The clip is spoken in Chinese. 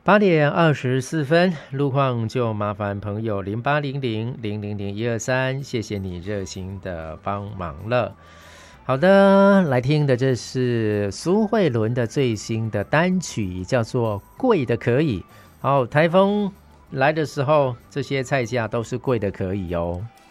8点24分，路况就麻烦朋友0800000123，谢谢你热心的帮忙了。好的，来听的这是苏慧伦的最新的单曲，叫做贵的可以。好，台风来的时候，这些菜价都是贵的可以哦。